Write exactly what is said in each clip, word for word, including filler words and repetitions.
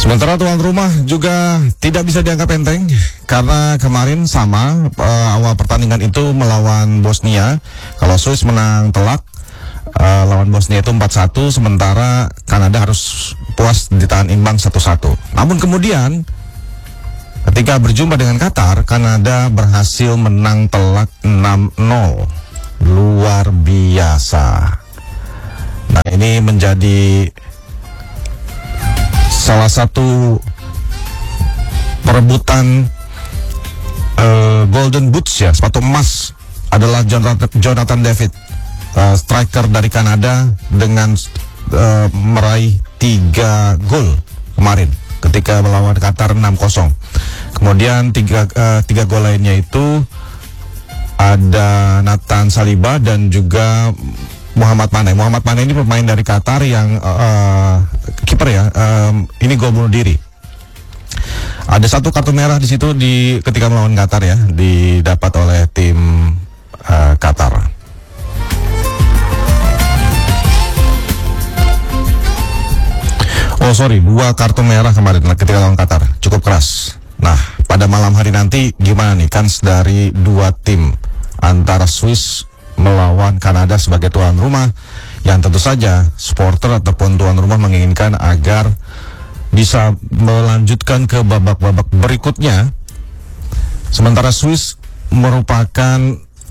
Sementara tuan rumah juga tidak bisa dianggap enteng karena kemarin sama uh, awal pertandingan itu melawan Bosnia. Kalau Swiss menang telak uh, lawan Bosnia itu empat satu, sementara Kanada harus puas ditahan imbang satu satu. Namun kemudian ketika berjumpa dengan Qatar, Kanada berhasil menang telak enam nol. Luar biasa. Nah, ini menjadi salah satu perebutan uh, Golden Boots ya, sepatu emas adalah Jonathan, Jonathan David, uh, striker dari Kanada dengan uh, meraih tiga gol kemarin ketika melawan Qatar enam kosong. Kemudian tiga, uh, tiga gol lainnya itu ada Nathan Saliba dan juga Muhammad Mane. Muhammad Mane ini pemain dari Qatar yang uh, kiper ya. Um, ini gol bunuh diri. Ada satu kartu merah di situ di ketika melawan Qatar ya, didapat oleh tim uh, Qatar. Oh sorry, dua kartu merah kemarin ketika lawan Qatar, cukup keras. Nah, pada malam hari nanti gimana nih kans dari dua tim antara Swiss melawan Kanada sebagai tuan rumah, yang tentu saja supporter ataupun tuan rumah menginginkan agar bisa melanjutkan ke babak-babak berikutnya. Sementara Swiss merupakan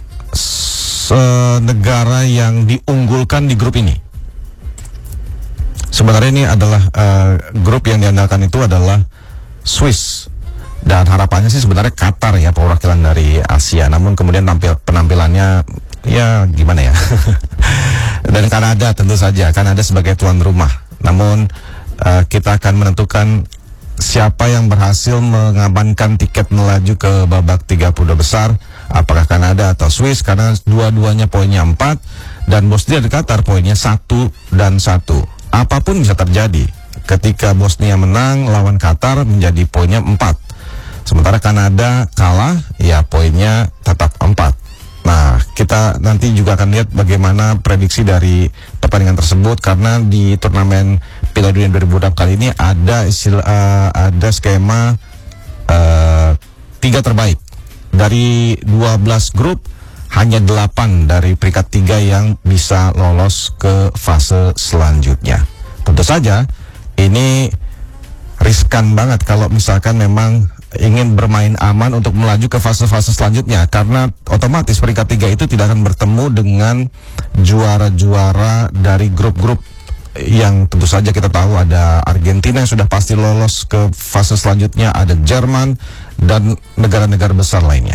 negara yang diunggulkan di grup ini. Sebenarnya ini adalah uh, grup yang diandalkan itu adalah Swiss, dan harapannya sih sebenarnya Qatar ya, perwakilan dari Asia. Namun kemudian tampil penampilannya ya gimana ya. Dan Kanada tentu saja, Kanada sebagai tuan rumah. Namun uh, kita akan menentukan siapa yang berhasil mengamankan tiket melaju ke babak tiga puluh dua besar, apakah Kanada atau Swiss, karena dua-duanya poinnya empat dan Bosnia dan Qatar poinnya satu dan satu. Apapun bisa terjadi. Ketika Bosnia menang lawan Qatar menjadi poinnya empat, sementara Kanada kalah ya poinnya tetap empat. Nah, kita nanti juga akan lihat bagaimana prediksi dari pertandingan tersebut, karena di turnamen Piala Dunia dua ribu dua puluh kali ini ada istilah, uh, ada skema uh, tiga terbaik. Dari dua belas grup, hanya delapan dari peringkat tiga yang bisa lolos ke fase selanjutnya. Tentu saja ini riskan banget kalau misalkan memang ingin bermain aman untuk melaju ke fase-fase selanjutnya, karena otomatis peringkat tiga itu tidak akan bertemu dengan juara-juara dari grup-grup yang tentu saja kita tahu ada Argentina yang sudah pasti lolos ke fase selanjutnya, ada Jerman dan negara-negara besar lainnya.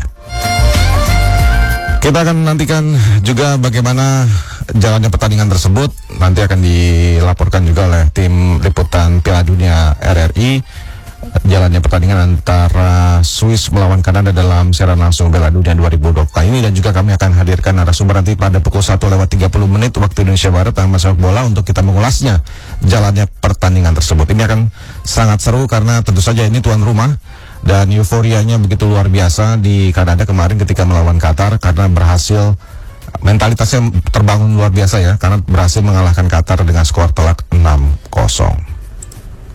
Kita akan nantikan juga bagaimana jalannya pertandingan tersebut. Nanti akan dilaporkan juga oleh tim liputan Piala Dunia R R I jalannya pertandingan antara Swiss melawan Kanada dalam siaran langsung Piala Dunia dua ribu dua puluh kali ini, dan juga kami akan hadirkan narasumber nanti pada pukul satu lewat tiga puluh menit waktu Indonesia Barat tentang sepak bola untuk kita mengulasnya jalannya pertandingan tersebut. Ini akan sangat seru karena tentu saja ini tuan rumah dan euforianya begitu luar biasa di Kanada kemarin ketika melawan Qatar, karena berhasil, mentalitasnya terbangun luar biasa ya, karena berhasil mengalahkan Qatar dengan skor telak enam kosong.